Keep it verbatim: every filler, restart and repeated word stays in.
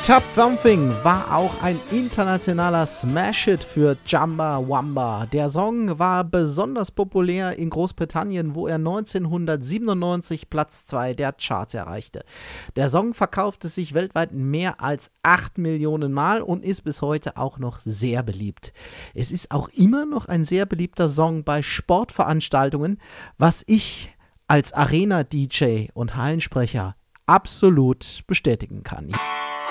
Chub Thumping war auch ein internationaler Smash-Hit für Jamba Wamba. Der Song war besonders populär in Großbritannien, wo er neunzehnhundertsiebenundneunzig Platz zwei der Charts erreichte. Der Song verkaufte sich weltweit mehr als acht Millionen Mal und ist bis heute auch noch sehr beliebt. Es ist auch immer noch ein sehr beliebter Song bei Sportveranstaltungen, was ich als Arena-D J und Hallensprecher absolut bestätigen kann.